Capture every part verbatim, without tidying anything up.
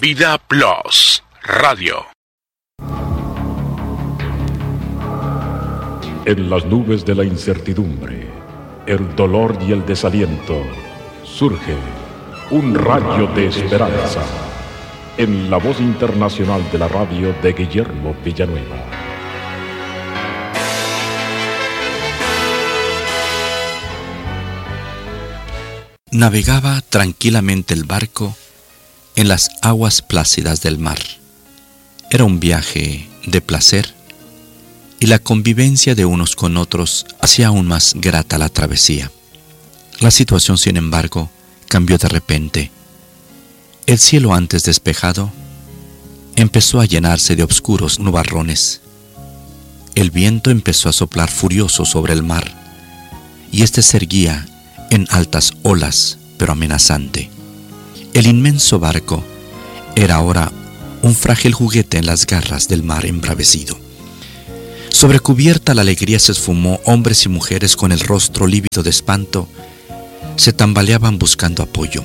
Vida Plus Radio. En las nubes de la incertidumbre, el dolor y el desaliento, surge un rayo de esperanza en la voz internacional de la radio de Guillermo Villanueva. Navegaba tranquilamente el barco en las aguas plácidas del mar. Era un viaje de placer y la convivencia de unos con otros hacía aún más grata la travesía. La situación, sin embargo, cambió de repente. El cielo, antes despejado, empezó a llenarse de oscuros nubarrones. El viento empezó a soplar furioso sobre el mar, y éste se erguía en altas olas, pero amenazante. El inmenso barco era ahora un frágil juguete en las garras del mar embravecido. Sobre cubierta la alegría se esfumó. Hombres y mujeres con el rostro lívido de espanto se tambaleaban buscando apoyo.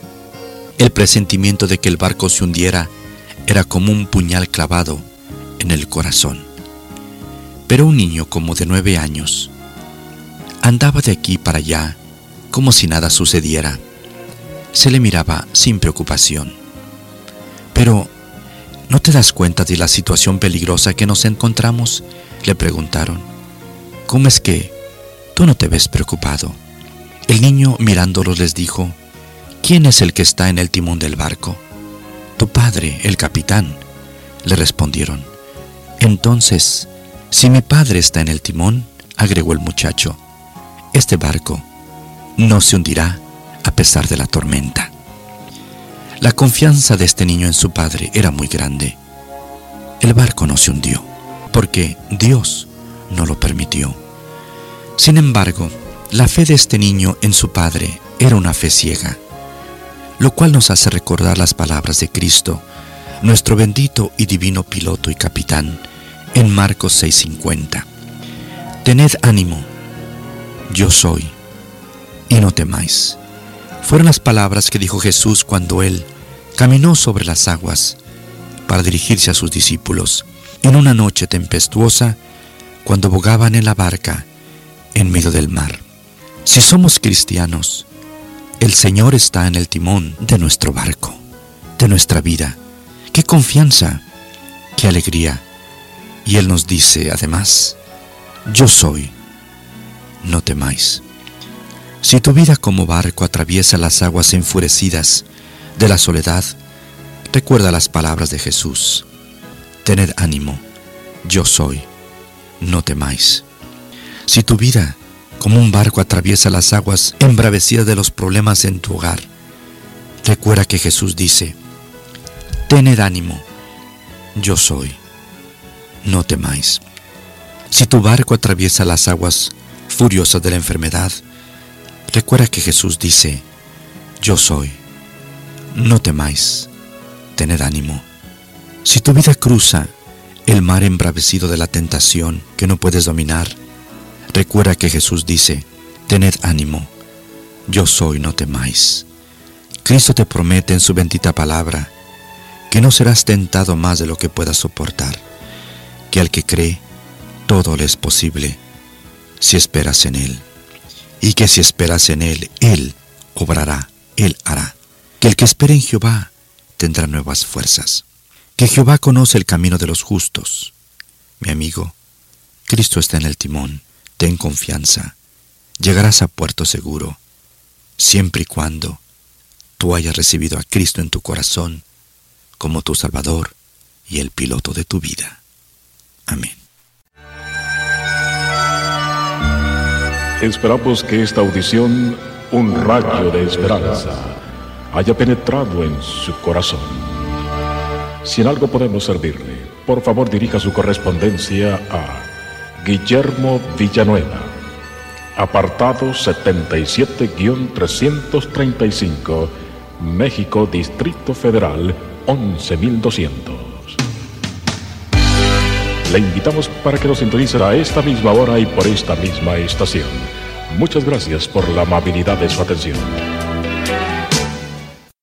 El presentimiento de que el barco se hundiera era como un puñal clavado en el corazón. Pero un niño como de nueve años andaba de aquí para allá como si nada sucediera. Se le miraba sin preocupación. «Pero, ¿no te das cuenta de la situación peligrosa que nos encontramos?», le preguntaron. «¿Cómo es que tú no te ves preocupado?». El niño, mirándolos, les dijo: «¿Quién es el que está en el timón del barco?». «Tu padre, el capitán», le respondieron. «Entonces, si mi padre está en el timón», agregó el muchacho, «este barco no se hundirá a pesar de la tormenta». La confianza de este niño en su padre era muy grande. El barco no se hundió, porque Dios no lo permitió. Sin embargo, la fe de este niño en su padre era una fe ciega, lo cual nos hace recordar las palabras de Cristo, nuestro bendito y divino piloto y capitán, en Marcos seis cincuenta. «Tened ánimo, yo soy, y no temáis». Fueron las palabras que dijo Jesús cuando Él caminó sobre las aguas para dirigirse a sus discípulos en una noche tempestuosa, cuando bogaban en la barca en medio del mar. Si somos cristianos, el Señor está en el timón de nuestro barco, de nuestra vida. ¡Qué confianza! ¡Qué alegría! Y Él nos dice además: «Yo soy, no temáis». Si tu vida como barco atraviesa las aguas enfurecidas de la soledad, recuerda las palabras de Jesús: «Tened ánimo, yo soy, no temáis». Si tu vida como un barco atraviesa las aguas embravecidas de los problemas en tu hogar, recuerda que Jesús dice: «Tened ánimo, yo soy, no temáis». Si tu barco atraviesa las aguas furiosas de la enfermedad, recuerda que Jesús dice: «Yo soy, no temáis, tened ánimo». Si tu vida cruza el mar embravecido de la tentación que no puedes dominar, recuerda que Jesús dice: «Tened ánimo, yo soy, no temáis». Cristo te promete en su bendita palabra que no serás tentado más de lo que puedas soportar, que al que cree, todo le es posible si esperas en Él. Y que si esperas en Él, Él obrará, Él hará. Que el que espere en Jehová tendrá nuevas fuerzas. Que Jehová conoce el camino de los justos. Mi amigo, Cristo está en el timón. Ten confianza. Llegarás a puerto seguro, siempre y cuando tú hayas recibido a Cristo en tu corazón como tu Salvador y el piloto de tu vida. Amén. Esperamos que esta audición, un rayo de esperanza, haya penetrado en su corazón. Si en algo podemos servirle, por favor dirija su correspondencia a Guillermo Villanueva, apartado setenta y siete trescientos treinta y cinco, México, Distrito Federal, once mil doscientos. Le invitamos para que nos sintonice a esta misma hora y por esta misma estación. Muchas gracias por la amabilidad de su atención.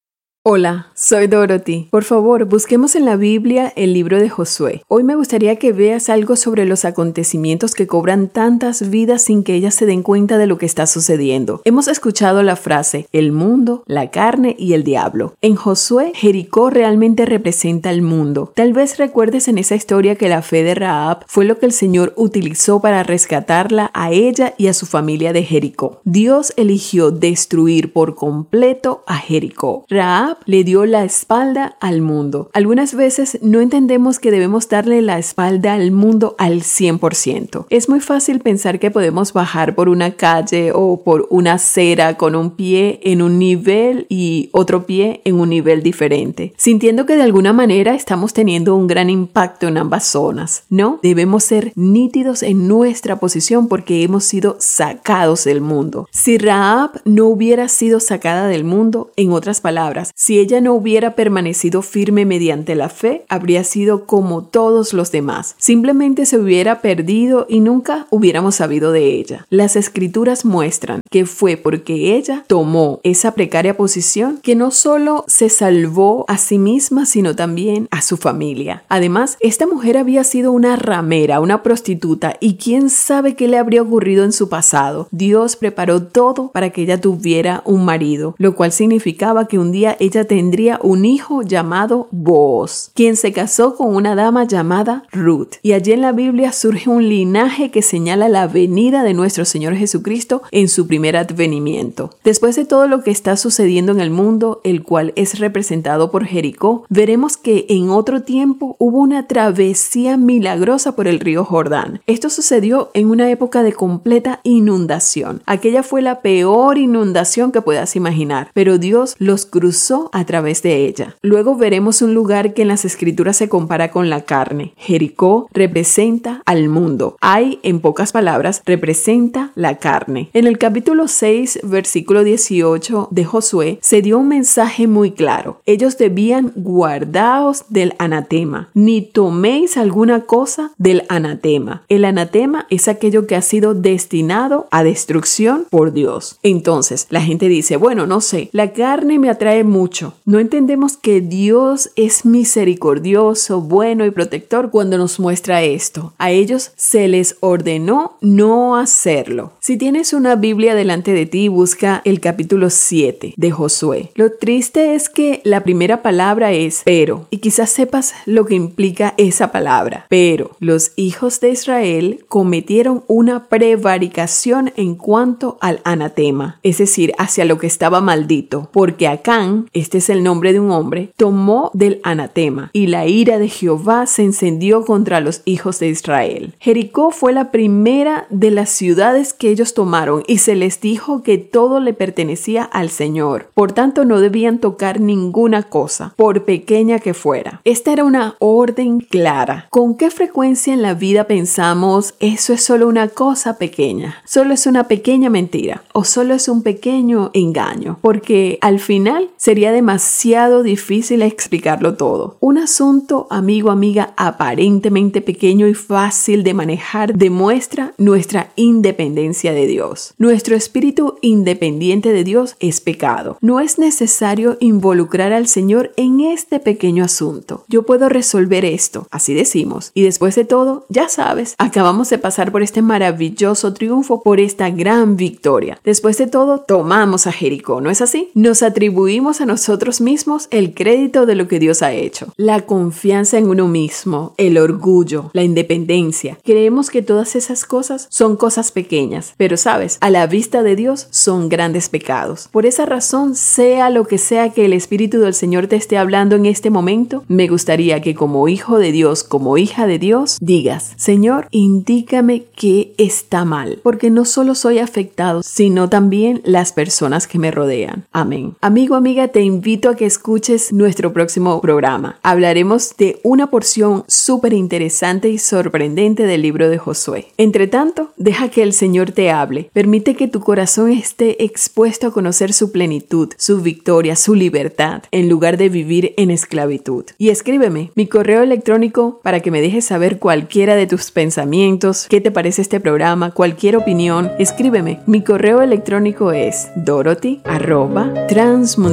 Hola, soy Dorothy. Por favor, busquemos en la Biblia el libro de Josué. Hoy me gustaría que veas algo sobre los acontecimientos que cobran tantas vidas sin que ellas se den cuenta de lo que está sucediendo. Hemos escuchado la frase, el mundo, la carne y el diablo. En Josué, Jericó realmente representa el mundo. Tal vez recuerdes en esa historia que la fe de Rahab fue lo que el Señor utilizó para rescatarla a ella y a su familia de Jericó. Dios eligió destruir por completo a Jericó. Rahab le dio la espalda al mundo. Algunas veces no entendemos que debemos darle la espalda al mundo al cien por ciento. Es muy fácil pensar que podemos bajar por una calle o por una acera con un pie en un nivel y otro pie en un nivel diferente, sintiendo que de alguna manera estamos teniendo un gran impacto en ambas zonas. No, debemos ser nítidos en nuestra posición porque hemos sido sacados del mundo. Si Rahab no hubiera sido sacada del mundo, en otras palabras, si ella no hubiera permanecido firme mediante la fe, habría sido como todos los demás. Simplemente se hubiera perdido y nunca hubiéramos sabido de ella. Las escrituras muestran que fue porque ella tomó esa precaria posición que no solo se salvó a sí misma, sino también a su familia. Además, esta mujer había sido una ramera, una prostituta, y quién sabe qué le habría ocurrido en su pasado. Dios preparó todo para que ella tuviera un marido, lo cual significaba que un día ella tendría un hijo llamado Booz, quien se casó con una dama llamada Ruth. Y allí en la Biblia surge un linaje que señala la venida de nuestro Señor Jesucristo en su primer advenimiento. Después de todo lo que está sucediendo en el mundo, el cual es representado por Jericó, veremos que en otro tiempo hubo una travesía milagrosa por el río Jordán. Esto sucedió en una época de completa inundación. Aquella fue la peor inundación que puedas imaginar, pero Dios los cruzó a través de ella. Luego veremos un lugar que en las escrituras se compara con la carne. Jericó representa al mundo. Ai, en pocas palabras, representa la carne. En el capítulo seis, versículo dieciocho de Josué, se dio un mensaje muy claro. Ellos debían guardaos del anatema, ni toméis alguna cosa del anatema. El anatema es aquello que ha sido destinado a destrucción por Dios. Entonces, la gente dice, bueno, no sé, la carne me atrae mucho. No entendemos que Dios es misericordioso, bueno y protector cuando nos muestra esto. A ellos se les ordenó no hacerlo. Si tienes una Biblia delante de ti, busca el capítulo siete de Josué. Lo triste es que la primera palabra es pero, y quizás sepas lo que implica esa palabra. Pero los hijos de Israel cometieron una prevaricación en cuanto al anatema, es decir, hacia lo que estaba maldito, porque Acán, este es el nombre de un hombre, tomó del anatema, y la ira de Jehová se encendió contra los hijos de Israel. Jericó fue la primera de las ciudades que ellos tomaron, y se les dijo que todo le pertenecía al Señor. Por tanto, no debían tocar ninguna cosa, por pequeña que fuera. Esta era una orden clara. ¿Con qué frecuencia en la vida pensamos, eso es solo una cosa pequeña, solo es una pequeña mentira, o solo es un pequeño engaño? Porque al final sería demasiado difícil explicarlo todo. Un asunto, amigo, amiga, aparentemente pequeño y fácil de manejar demuestra nuestra independencia de Dios. Nuestro espíritu independiente de Dios es pecado. No es necesario involucrar al Señor en este pequeño asunto. Yo puedo resolver esto, así decimos. Y después de todo, ya sabes, acabamos de pasar por este maravilloso triunfo, por esta gran victoria. Después de todo, tomamos a Jericó, ¿no es así? Nos atribuimos a nosotros mismos el crédito de lo que Dios ha hecho. La confianza en uno mismo, el orgullo, la independencia. Creemos que todas esas cosas son cosas pequeñas, pero sabes, a la vista de Dios son grandes pecados. Por esa razón, sea lo que sea que el Espíritu del Señor te esté hablando en este momento, me gustaría que como hijo de Dios, como hija de Dios, digas, Señor, indícame qué está mal, porque no solo soy afectado, sino también las personas que me rodean. Amén. Amigo, amiga, te invito a que escuches nuestro próximo programa. Hablaremos de una porción súper interesante y sorprendente del libro de Josué. Entre tanto, deja que el Señor te hable. Permite que tu corazón esté expuesto a conocer su plenitud, su victoria, su libertad, en lugar de vivir en esclavitud. Y escríbeme mi correo electrónico para que me dejes saber cualquiera de tus pensamientos, qué te parece este programa, cualquier opinión. Escríbeme. Mi correo electrónico es dorothy arroba transmundial punto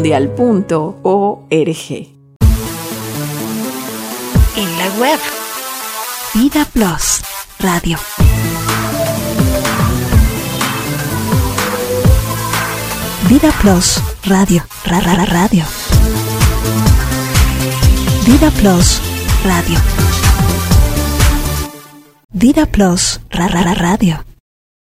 punto org. En la web Vida Plus Radio. Vida Plus Radio. Ra, ra, ra, radio. Vida Plus Radio. Vida Plus Ra, ra, ra, radio.